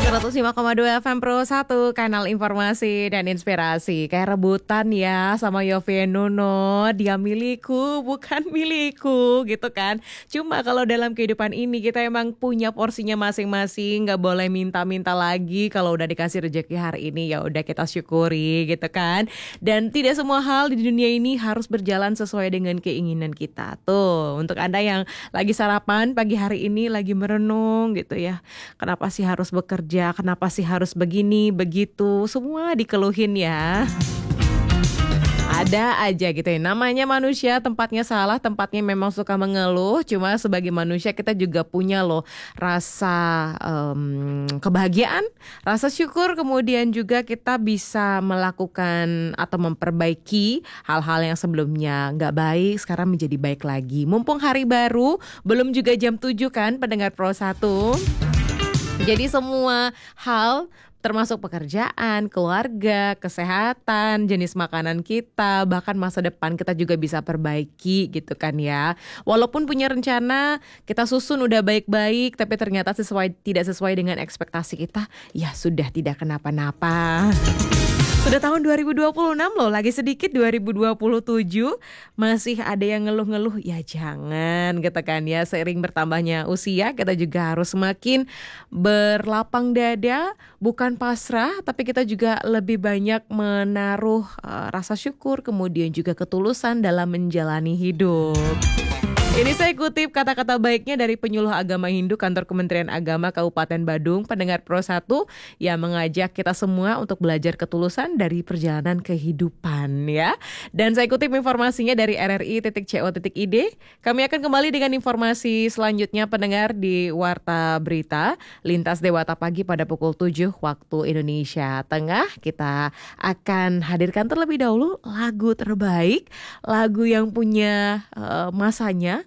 105,2 FM Pro 1, kanal informasi dan inspirasi. Kayak rebutan ya sama Yovie Nuno, dia milikku bukan milikku gitu kan. Cuma kalau dalam kehidupan ini kita emang punya porsinya masing-masing, gak boleh minta-minta lagi. Kalau udah dikasih rezeki hari ini ya udah kita syukuri gitu kan. Dan tidak semua hal di dunia ini harus berjalan sesuai dengan keinginan kita. Tuh, untuk Anda yang lagi sarapan pagi hari ini, lagi merenung gitu ya. Kenapa sih harus bekerja? Kenapa sih harus begini, begitu? Semua dikeluhin ya. Ada aja gitu ya. Namanya manusia, tempatnya salah, tempatnya memang suka mengeluh. Cuma sebagai manusia kita juga punya loh rasa kebahagiaan, rasa syukur. Kemudian juga kita bisa melakukan atau memperbaiki hal-hal yang sebelumnya nggak baik, sekarang menjadi baik lagi. Mumpung hari baru, belum juga jam 7 kan pendengar Pro 1. Jadi semua hal termasuk pekerjaan, keluarga, kesehatan, jenis makanan kita, bahkan masa depan kita juga bisa perbaiki gitu kan ya. Walaupun punya rencana, kita susun udah baik-baik tapi ternyata tidak sesuai dengan ekspektasi kita, ya sudah tidak kenapa-napa. Sudah tahun 2026 loh, lagi sedikit 2027, masih ada yang ngeluh-ngeluh, ya jangan gitu kan ya. Seiring bertambahnya usia kita juga harus semakin berlapang dada, bukan pasrah, tapi kita juga lebih banyak menaruh rasa syukur, kemudian juga ketulusan dalam menjalani hidup. Ini saya kutip kata-kata baiknya dari penyuluh agama Hindu Kantor Kementerian Agama Kabupaten Badung, pendengar Pro 1, yang mengajak kita semua untuk belajar ketulusan dari perjalanan kehidupan ya. Dan saya kutip informasinya dari rri.co.id. Kami akan kembali dengan informasi selanjutnya pendengar di Warta Berita Lintas Dewata Pagi pada pukul 7 waktu Indonesia Tengah. Kita akan hadirkan terlebih dahulu lagu terbaik, lagu yang punya masanya.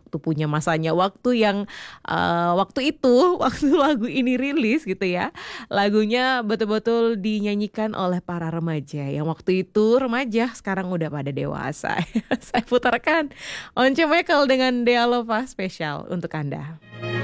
Waktu lagu ini rilis gitu ya. Lagunya betul-betul dinyanyikan oleh para remaja yang waktu itu remaja, sekarang udah pada dewasa. Saya putarkan Once Michael dengan Dea Lova spesial untuk Anda.